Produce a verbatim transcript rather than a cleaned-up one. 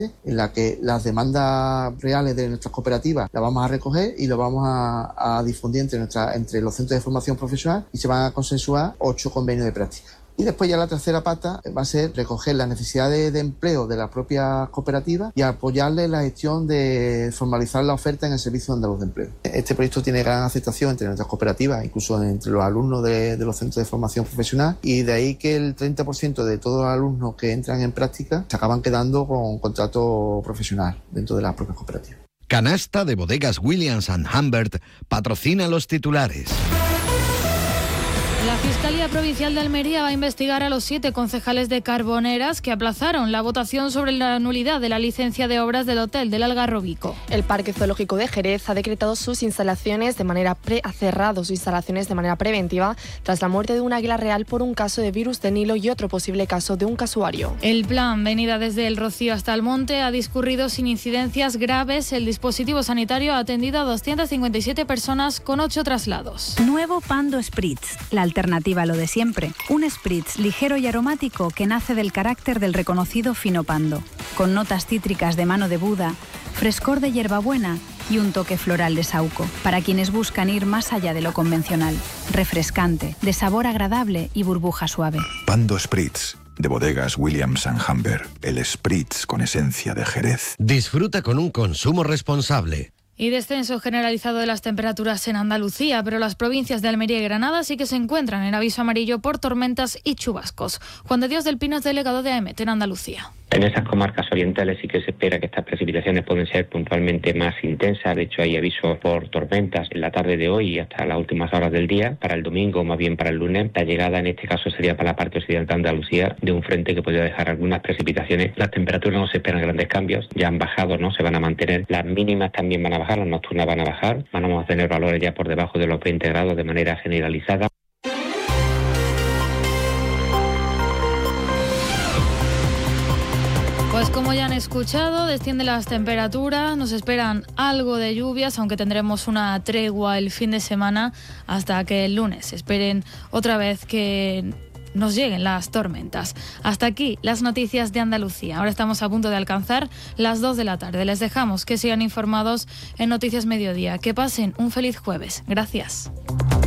en la que las demandas reales de nuestras cooperativas las vamos a recoger y lo vamos a, a difundir entre, nuestra, entre los centros de formación profesional y se van a consensuar ocho convenios de práctica. Y después ya la tercera pata va a ser recoger las necesidades de empleo de las propias cooperativas y apoyarle la gestión de formalizar la oferta en el Servicio Andaluz de Empleo. Este proyecto tiene gran aceptación entre nuestras cooperativas, incluso entre los alumnos de, de los centros de formación profesional, y de ahí que el treinta por ciento de todos los alumnos que entran en práctica se acaban quedando con contrato profesional dentro de las propias cooperativas. Canasta de Bodegas Williams and Humbert patrocina los titulares. La Fiscalía Provincial de Almería va a investigar a los siete concejales de Carboneras que aplazaron la votación sobre la nulidad de la licencia de obras del Hotel del Algarrobico. El Parque Zoológico de Jerez ha decretado sus instalaciones de manera pre ha cerrado sus instalaciones de manera preventiva tras la muerte de un águila real por un caso de virus de Nilo y otro posible caso de un casuario. El plan venida desde el Rocío hasta el Monte ha discurrido sin incidencias graves. El dispositivo sanitario ha atendido a doscientas cincuenta y siete personas con ocho traslados. Nuevo Pando Spritz, la alternativa a lo de siempre. Un spritz ligero y aromático que nace del carácter del reconocido fino Pando, con notas cítricas de mano de Buda, frescor de hierbabuena y un toque floral de saúco, para quienes buscan ir más allá de lo convencional. Refrescante, de sabor agradable y burbuja suave. Pando Spritz, de Bodegas Williams and Humbert, el spritz con esencia de Jerez. Disfruta con un consumo responsable. Y descenso generalizado de las temperaturas en Andalucía, pero las provincias de Almería y Granada sí que se encuentran en aviso amarillo por tormentas y chubascos. Juan de Dios del Pino es delegado de AEMET en Andalucía. En esas comarcas orientales sí que se espera que estas precipitaciones pueden ser puntualmente más intensas. De hecho, hay avisos por tormentas en la tarde de hoy y hasta las últimas horas del día. Para el domingo, más bien para el lunes, la llegada en este caso sería para la parte occidental de Andalucía de un frente que podría dejar algunas precipitaciones. Las temperaturas no se esperan grandes cambios, ya han bajado, no se van a mantener. Las mínimas también van a bajar, las nocturnas van a bajar. Vamos a tener valores ya por debajo de los veinte grados de manera generalizada. Pues como ya han escuchado, descienden las temperaturas, nos esperan algo de lluvias, aunque tendremos una tregua el fin de semana hasta que el lunes esperen otra vez que nos lleguen las tormentas. Hasta aquí las noticias de Andalucía. Ahora estamos a punto de alcanzar las dos de la tarde. Les dejamos que sigan informados en Noticias Mediodía. Que pasen un feliz jueves. Gracias.